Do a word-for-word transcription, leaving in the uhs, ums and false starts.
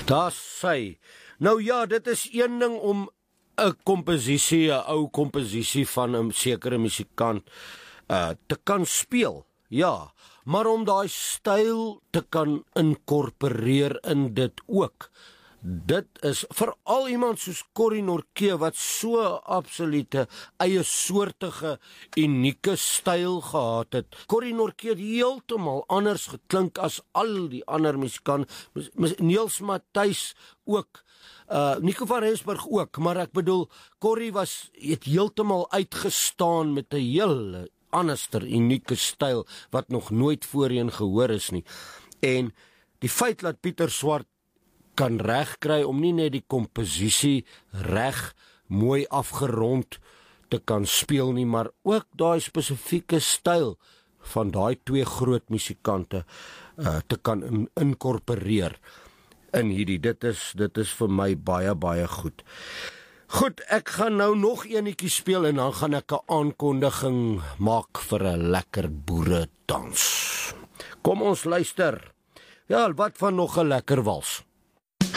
Daar sy. Nou ja, dit is een ding om 'n komposisie, 'n ou komposisie van 'n sekere musikant uh, te kan speel. Ja, maar om daai styl te kan inkorporeer in dit ook. Dit is veral iemand soos Corrie Norke wat so 'n absolute eie soortige unieke styl gehad het. Corrie Norke het heeltemal anders geklink as al die ander musikante. Niels Matthys ook. Uh, Nico van Rensburg ook, maar ek bedoel, Corrie was, het heeltemal uitgestaan met 'n hele anderster, unieke styl, wat nog nooit voorheen gehoor is nie. En die feit dat Pieter Swart kan regkry om nie net die komposisie reg, mooi afgerond te kan speel nie, maar ook daai spesifieke styl van daai twee groot musikante uh, te kan in, inkorporeer in hierdie. Dit is, dit is vir my baie, baie goed. Goed, ek gaan nou nog enetjie speel en dan gaan ek 'n aankondiging maak vir 'n lekker boere dans. Kom ons luister. Ja, wat van nog 'n lekker wals?